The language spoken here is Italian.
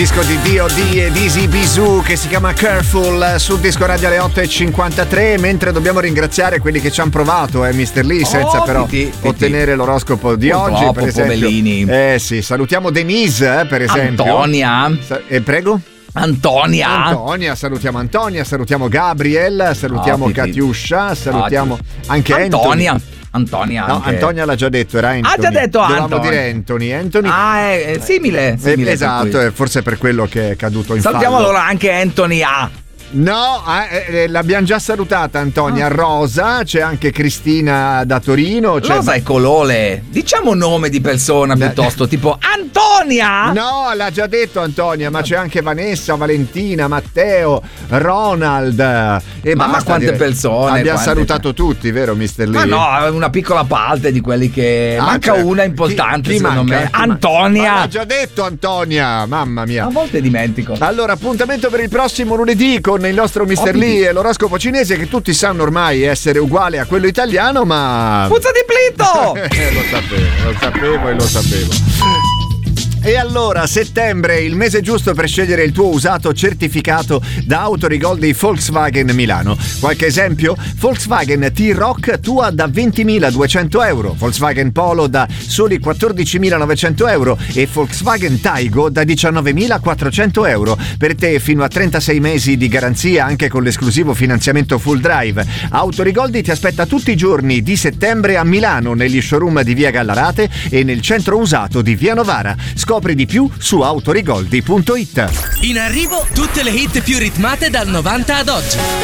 disco di D.O.D. ed Easy Bisou che si chiama Careful sul disco radio alle 8.53, mentre dobbiamo ringraziare quelli che ci hanno provato, Mr. Lee, senza però ottenere l'oroscopo di oggi, per esempio. Poverini. Sì, salutiamo Denise, per esempio. Antonia. Prego? Antonia, salutiamo Antonia, salutiamo Gabriel, salutiamo Katiuscia, salutiamo anche Antonia. No, Antonia l'ha già detto, era Anthony. Ha già detto Dovevamo dire Anthony. È simile esatto, è forse per quello che è caduto in salutiamo fallo. allora anche Anthony A. No, l'abbiamo già salutata Antonia. Rosa, c'è anche Cristina da Torino. Rosa e Colole. Diciamo nome di persona piuttosto, tipo Antonia. No, l'ha già detto Antonia, ma c'è anche Vanessa, Valentina, Matteo, Ronald. Ma quante persone? Abbiamo salutato tutti, vero Mr. Lee? Ma no, una piccola parte di quelli che manca una importante, secondo me. Antonia. Ma l'ha già detto Antonia, mamma mia. A volte dimentico. Allora, appuntamento per il prossimo lunedì con il nostro Mr. Lee e l'oroscopo cinese, che tutti sanno ormai essere uguale a quello italiano, ma puzza di plito! Lo sapevo. E allora, settembre, il mese giusto per scegliere il tuo usato certificato da Autorigol di Volkswagen Milano. Qualche esempio? Volkswagen T-Roc Tua da 20.200 euro, Volkswagen Polo da soli 14.900 euro e Volkswagen Taigo da 19.400 euro. Per te fino a 36 mesi di garanzia anche con l'esclusivo finanziamento full drive. Autorigoldi ti aspetta tutti i giorni di settembre a Milano, negli showroom di Via Gallarate e nel centro usato di Via Novara. Scopri di più su autorigoldi.it. In arrivo tutte le hit più ritmate dal 90 ad oggi.